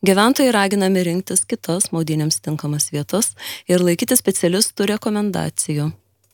Gyventojai raginami rinktis kitas maudynėms tinkamas vietas ir laikyti specialistų rekomendacijų.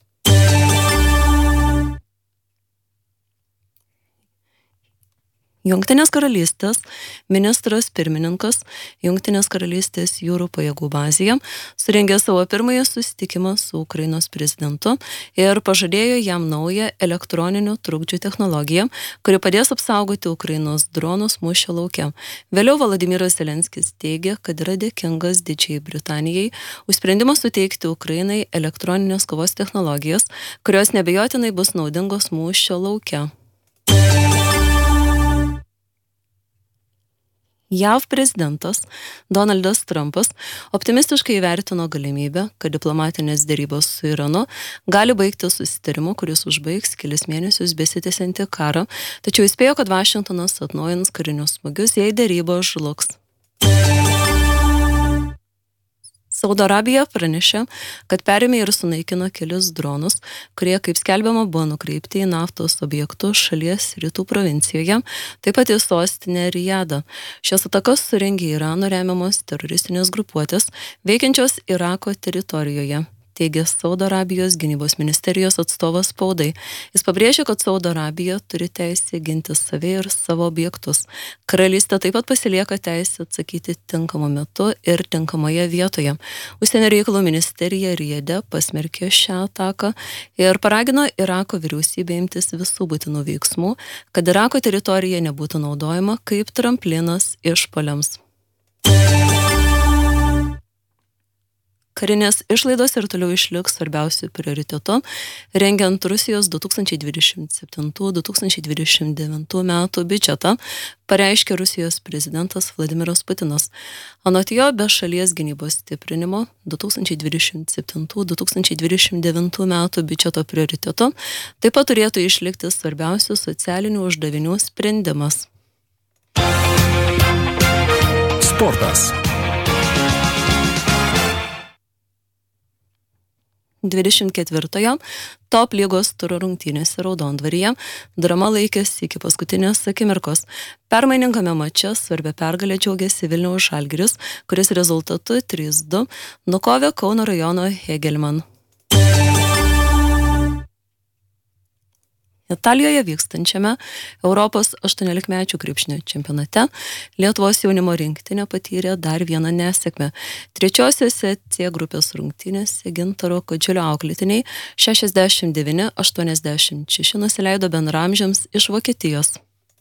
Jungtinės karalystės ministras pirmininkas Jungtinės karalystės jūrų pajėgų bazėje surengė savo pirmąjį susitikimą su Ukrainos prezidentu ir pažadėjo jam naują elektroninių trukdžių technologiją, kuri padės apsaugoti Ukrainos dronus mūšio lauke. Vėliau Volodymyras Zelenskis teigė, kad yra dėkingas Didžiajai Britanijai už sprendimą suteikti Ukrainai elektroninės kovos technologijas, kurios neabejotinai bus naudingos mūšio lauke. JAV prezidentas Donaldas Trumpas optimistiškai įvertino galimybę, kad diplomatinės derybos su Iranu gali baigti susitarimu, kuris užbaigs kelis mėnesius besitęsiantį karą, tačiau įspėjo, kad Vašingtonas atnaujins karinius smūgius, jei derybos žlugs. Saudo Arabija pranešė, kad perėmė ir sunaikino kelis dronus, kurie, kaip skelbiama, buvo nukreipti į naftos objektus šalies rytų provincijoje, taip pat į sostinę Rijadą. Šias atakas surengė Irano remiamos teroristinės grupuotės, veikiančios Irako teritorijoje, teigė Saudo Arabijos gynybos ministerijos atstovas spaudai. Jis pabrėžė, kad Saudo Arabija turi teisę ginti save ir savo objektus. Karalystė taip pat pasilieka teisę atsakyti tinkamu metu ir tinkamoje vietoje. Užsienio reikalų ministerija Rijade pasmerkė šią ataką ir paragino Irako vyriausybę imtis visų būtinų veiksmų, kad Irako teritorija nebūtų naudojama kaip tramplinas išpuoliams. Karinės išlaidos ir toliau išliks svarbiausių prioritetų, rengiant Rusijos 2027-2029 metų biudžetą, pareiškė Rusijos prezidentas Vladimiras Putinas. Anot jo, be šalies gynybos stiprinimo 2027-2029 metų biudžeto prioritetų taip pat turėtų išlikti svarbiausių socialinių uždavinių sprendimas. Sportas. 24-ojo top lygos turo rungtynėse Raudondvaryje drama laikėsi iki paskutinės akimirkos. Permainingame mače svarbia pergalė džiaugėsi Vilniaus Žalgiris, kuris rezultatu 3-2 nukovė Kauno rajono Hegelman. Italijoje vykstančiame Europos 18-mečių krepšinio čempionate Lietuvos jaunimo rinktinė patyrė dar vieną nesėkmę. Trečiosiose C grupės rungtynėse Gintaro Kadžiulio auklėtiniai 69-86 nusileido bendraamžiams iš Vokietijos.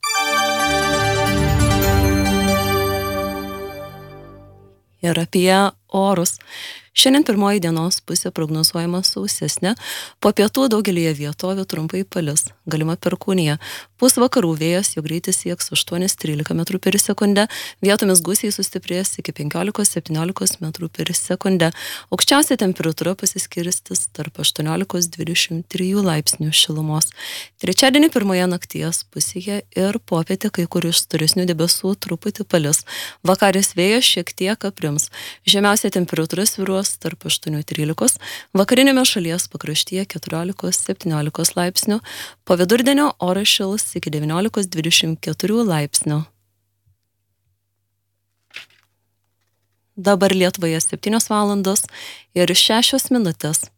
Ir apie orus. Šiandien pirmoji dienos pusė prognozuojama sausesnė, po pietų daugelyje vietovių trumpai palis, galima perkūnija. Pūs vakarų vėjas, jo greitis sieks 8-13 metrų per sekundę, vietomis gūsiai sustiprės iki 15-17 metrų per sekundę. Aukščiausia temperatūra pasiskirstys tarp 18-23 laipsnių šilumos. Trečiadienį pirmoje nakties pusėje ir popietę kai kur iš storesnių debesų truputį palis. Vakarės vėjas šiek tiek aprims. Žemiausia temperatūra svyruos tarp 8-13, vakarinėme šalies pakraštyje 14-17 laipsnių, po vidurdienio oras šils iki 19-24 laipsnių. Dabar Lietuvoje 7 valandos ir 6 minutės.